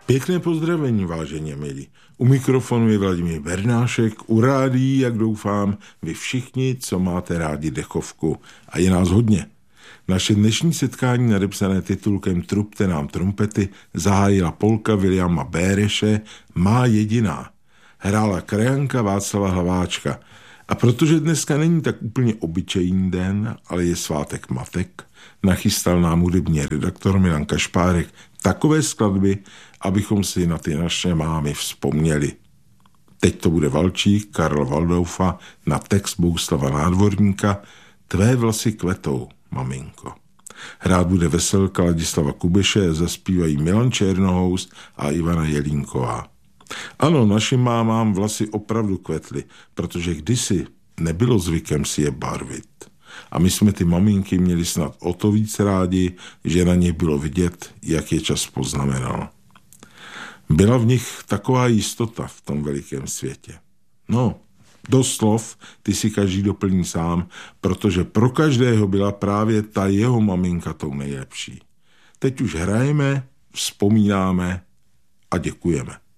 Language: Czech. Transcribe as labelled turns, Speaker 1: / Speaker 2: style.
Speaker 1: Pěkné pozdravení, vážení milí. U mikrofonu je Vladimír Bernášek, u rádií, jak doufám, vy všichni, co máte rádi dechovku. A je nás hodně. Naše dnešní setkání nadepsané titulkem Trubte nám trumpety zahájila polka Williama Béreše Má jediná. Hrála krajanka Václava Hlaváčka. A protože dneska není tak úplně obyčejný den, ale je svátek matek, nachystal nám hudební redaktor Milan Kašpárek takové skladby, abychom si na ty naše mámy vzpomněli. Teď to bude valčík Karla Waldaufa na text Bohuslava Nádvorníka Tvé vlasy kvetou, maminko. Hrát bude veselka Ladislava Kubeše, zaspívají Milan Černohous a Ivana Jelínková. Ano, našim mámám vlasy opravdu kvetly, protože kdysi nebylo zvykem si je barvit. A my jsme ty maminky měli snad o to víc rádi, že na nich bylo vidět, jak je čas poznamenal. Byla v nich taková jistota v tom velikém světě. No, doslov, ty si každý doplní sám, protože pro každého byla právě ta jeho maminka tou nejlepší. Teď už hrajeme, vzpomínáme a děkujeme.